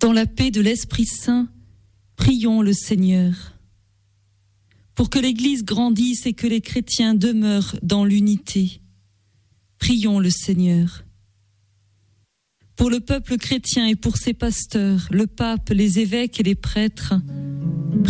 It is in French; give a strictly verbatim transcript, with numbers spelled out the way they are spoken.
Dans la paix de l'Esprit Saint, prions le Seigneur. Pour que l'Église grandisse et que les chrétiens demeurent dans l'unité, prions le Seigneur. Pour le peuple chrétien et pour ses pasteurs, le pape, les évêques et les prêtres,